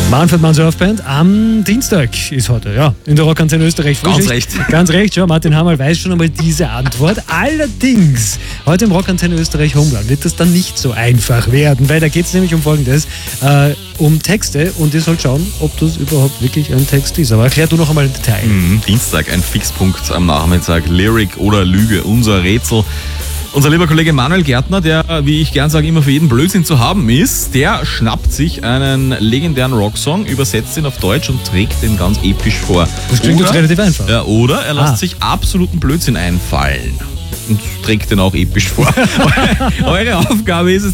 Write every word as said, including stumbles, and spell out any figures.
Manfred Mann Surfband am Dienstag ist heute, ja, in der Rockantenne Österreich. Ganz recht. Ganz recht, ja, Martin Hammerl weiß schon einmal diese Antwort. Allerdings, heute im Rockantenne Österreich Homeland wird das dann nicht so einfach werden, weil da geht es nämlich um Folgendes, äh, um Texte und ihr sollt schauen, ob das überhaupt wirklich ein Text ist. Aber erklär du noch einmal im Detail. Mhm, Dienstag, ein Fixpunkt am Nachmittag, Lyric oder Lüge, unser Rätsel. Unser lieber Kollege Manuel Gärtner, der, wie ich gern sage, immer für jeden Blödsinn zu haben ist, der schnappt sich einen legendären Rocksong, übersetzt ihn auf Deutsch und trägt den ganz episch vor. Das klingt jetzt relativ einfach. Ja, oder er lässt Ah. sich absoluten Blödsinn einfallen und trägt den auch episch vor. Eure Aufgabe ist es,